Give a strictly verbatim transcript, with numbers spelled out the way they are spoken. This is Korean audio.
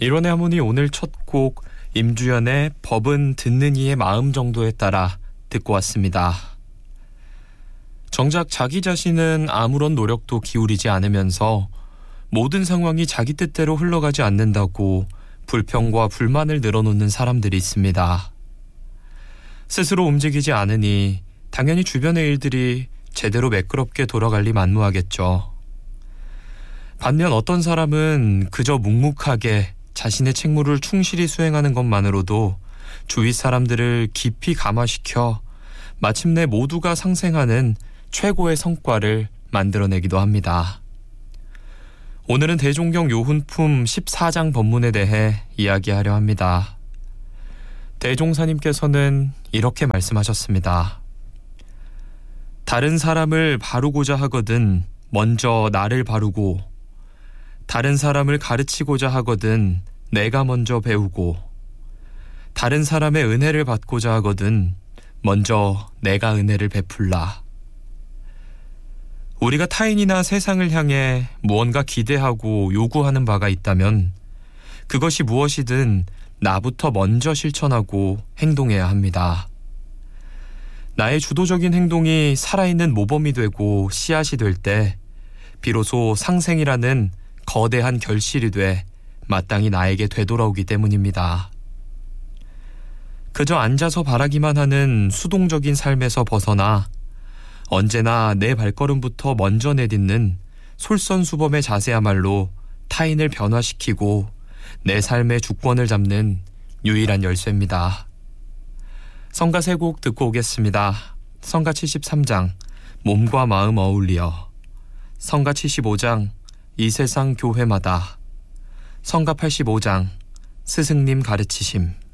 일원의 하모니 오늘 첫 곡 임주연의 법은 듣는 이의 마음 정도에 따라 듣고 왔습니다. 정작 자기 자신은 아무런 노력도 기울이지 않으면서 모든 상황이 자기 뜻대로 흘러가지 않는다고 불평과 불만을 늘어놓는 사람들이 있습니다. 스스로 움직이지 않으니 당연히 주변의 일들이 제대로 매끄럽게 돌아갈 리 만무하겠죠. 반면 어떤 사람은 그저 묵묵하게 자신의 책무를 충실히 수행하는 것만으로도 주위 사람들을 깊이 감화시켜 마침내 모두가 상생하는 최고의 성과를 만들어내기도 합니다. 오늘은 대종경 요훈품 십사 장 법문에 대해 이야기하려 합니다. 대종사님께서는 이렇게 말씀하셨습니다. 다른 사람을 바르고자 하거든 먼저 나를 바르고, 다른 사람을 가르치고자 하거든 내가 먼저 배우고, 다른 사람의 은혜를 받고자 하거든 먼저 내가 은혜를 베풀라. 우리가 타인이나 세상을 향해 무언가 기대하고 요구하는 바가 있다면 그것이 무엇이든 나부터 먼저 실천하고 행동해야 합니다. 나의 주도적인 행동이 살아있는 모범이 되고 씨앗이 될 때 비로소 상생이라는 거대한 결실이 돼 마땅히 나에게 되돌아오기 때문입니다. 그저 앉아서 바라기만 하는 수동적인 삶에서 벗어나 언제나 내 발걸음부터 먼저 내딛는 솔선수범의 자세야말로 타인을 변화시키고 내 삶의 주권을 잡는 유일한 열쇠입니다. 성가 세 곡 듣고 오겠습니다. 성가 칠십삼 장 몸과 마음 어울리어, 성가 칠십오 장 이 세상 교회마다, 성가 팔십오 장 스승님 가르치심.